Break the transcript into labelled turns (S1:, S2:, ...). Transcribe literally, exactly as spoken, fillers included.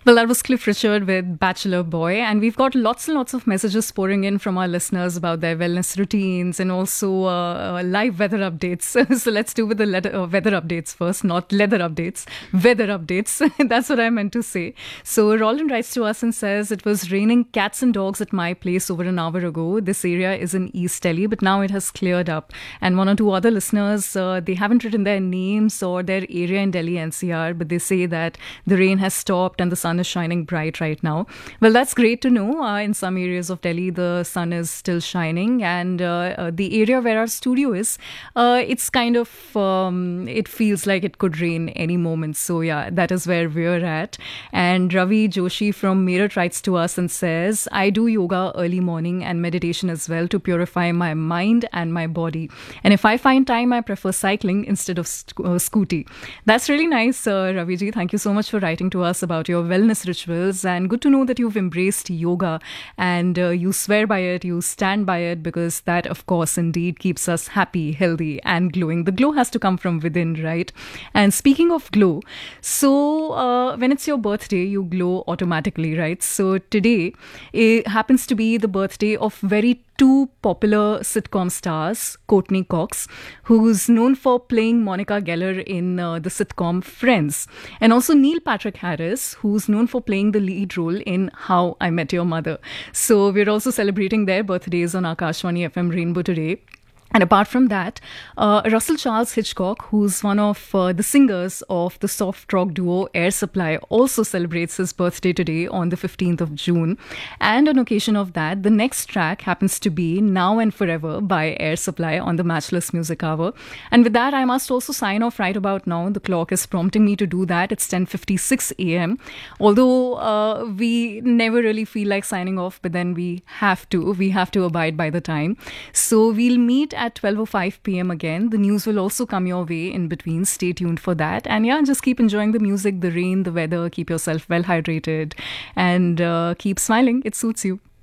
S1: Well, that was Cliff Richard with Bachelor Boy, and we've got lots and lots of messages pouring in from our listeners about their wellness routines and also uh, uh, live weather updates. So let's do with the letter, uh, weather updates first, not leather updates, weather updates. That's what I meant to say. So Roland writes to us and says, it was raining cats and dogs at my place over an hour ago. This area is in East Delhi, but now it has cleared up. And one or two other listeners, uh, they haven't written their names or their area in Delhi N C R, but they say that the rain has stopped and the sun is shining bright right now. Well, that's great to know. Uh, in some areas of Delhi, the sun is still shining, and uh, uh, the area where our studio is, uh, it's kind of, um, it feels like it could rain any moment. So yeah, that is where we're at. And Ravi Joshi from Meerut writes to us and says, I do yoga early morning and meditation as well to purify my mind and my body. And if I find time, I prefer cycling instead of sc- uh, scooty. That's really nice, uh, Ravi ji. Thank you so much for writing to us about your wellness rituals, and good to know that you've embraced yoga and uh, you swear by it, you stand by it, because that of course indeed keeps us happy, healthy and glowing. The glow has to come from within, right? And speaking of glow, so uh, when it's your birthday, you glow automatically, right? So today it happens to be the birthday of very two popular sitcom stars, Courtney Cox, who's known for playing Monica Geller in uh, the sitcom Friends, and also Neil Patrick Harris, who's known for playing the lead role in How I Met Your Mother. So we're also celebrating their birthdays on Akashvani F M Rainbow today. And apart from that, uh, Russell Charles Hitchcock, who's one of uh, the singers of the soft rock duo Air Supply, also celebrates his birthday today on the fifteenth of June. And on occasion of that, the next track happens to be Now and Forever by Air Supply on the Matchless Music Hour. And with that, I must also sign off right about now. The clock is prompting me to do that. It's ten fifty-six a.m. Although uh, we never really feel like signing off, but then we have to. We have to abide by the time. So we'll meet at twelve oh five p.m. again. The news will also come your way in between. Stay tuned for that. And yeah, just keep enjoying the music, the rain, the weather. Keep yourself well hydrated and uh, keep smiling. It suits you.